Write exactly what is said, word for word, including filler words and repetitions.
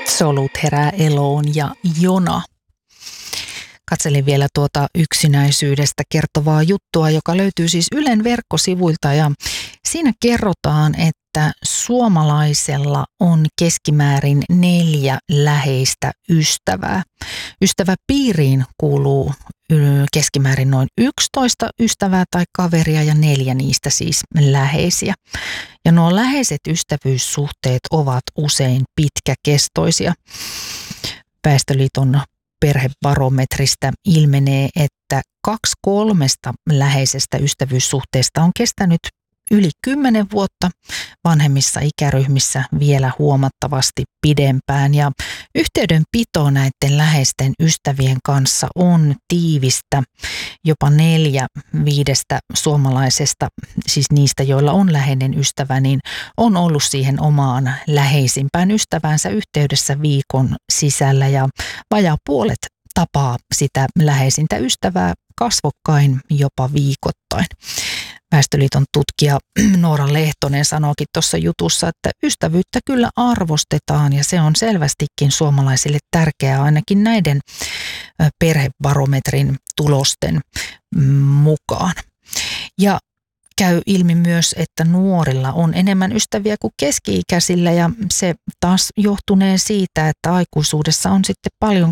Solut herää eloon ja jona. Katselin vielä tuota yksinäisyydestä kertovaa juttua, joka löytyy siis Ylen verkkosivuilta, ja siinä kerrotaan, että suomalaisella on keskimäärin neljä läheistä ystävää. Ystäväpiiriin kuuluu keskimäärin noin yksitoista ystävää tai kaveria ja neljä niistä siis läheisiä. Ja nuo läheiset ystävyyssuhteet ovat usein pitkäkestoisia. Väestöliiton perhebarometristä ilmenee, että kaksi kolmesta läheisestä ystävyyssuhteesta on kestänyt yli kymmenen vuotta, vanhemmissa ikäryhmissä vielä huomattavasti pidempään, ja yhteydenpito näiden läheisten ystävien kanssa on tiivistä. Jopa neljä viidestä suomalaisesta, siis niistä, joilla on läheinen ystävä, niin on ollut siihen omaan läheisimpään ystäväänsä yhteydessä viikon sisällä, ja vajaa puolet tapaa sitä läheisintä ystävää kasvokkain jopa viikoittain. Väestöliiton tutkija Noora Lehtonen sanookin tuossa jutussa, että ystävyyttä kyllä arvostetaan ja se on selvästikin suomalaisille tärkeää ainakin näiden perhebarometrin tulosten mukaan. Ja käy ilmi myös, että nuorilla on enemmän ystäviä kuin keski-ikäisillä, ja se taas johtunee siitä, että aikuisuudessa on sitten paljon